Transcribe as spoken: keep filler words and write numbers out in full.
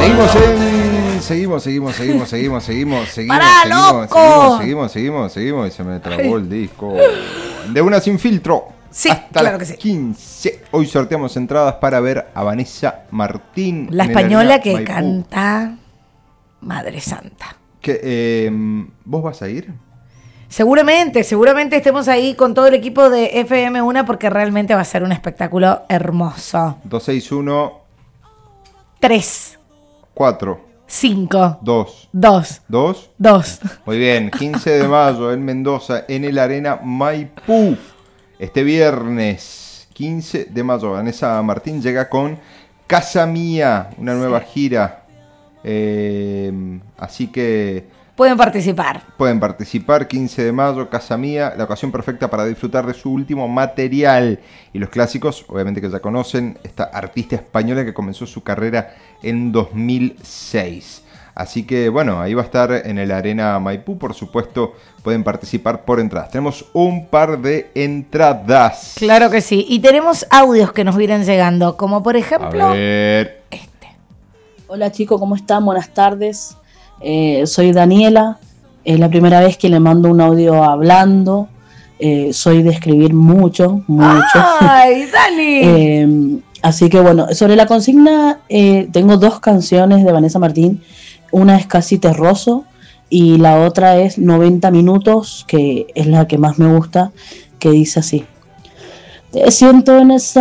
Seguimos en... Seguimos, seguimos, seguimos, seguimos, seguimos, seguimos, ¡Pará, seguimos, loco! seguimos, seguimos, seguimos, seguimos, y se me trabó el disco. De Una Sin Filtro. Sí, hasta claro las que sí. quince. Hoy sorteamos entradas para ver a Vanessa Martín. La en el española Arena que Maipú. canta Madre Santa. Que, eh, ¿Vos vas a ir? Seguramente, seguramente estemos ahí con todo el equipo de F M uno porque realmente va a ser un espectáculo hermoso. dos seis uno Tres, cuatro cinco, dos dos, dos. dos. Muy bien, quince de mayo en Mendoza, en el Arena Maipú. Este viernes, quince de mayo, Vanessa Martín llega con Casa Mía, una nueva Sí. gira. Eh, así que Pueden participar. pueden participar, quince de mayo, Casa Mía, la ocasión perfecta para disfrutar de su último material. Y los clásicos, obviamente que ya conocen, esta artista española que comenzó su carrera en dos mil seis. Así que bueno, ahí va a estar en el Arena Maipú, por supuesto, pueden participar por entradas. Tenemos un par de entradas. Claro que sí. Y tenemos audios que nos vienen llegando, como por A ejemplo ver. este. Hola chicos, ¿cómo están? Buenas tardes. Eh, soy Daniela. Es la primera vez que le mando un audio hablando. Eh, soy de escribir mucho, mucho. ¡Ay, Dani! Eh, así que bueno, sobre la consigna, eh, tengo dos canciones de Vanessa Martín. Una es Casi Terroso y la otra es noventa minutos, que es la que más me gusta, que dice así. Te siento en esa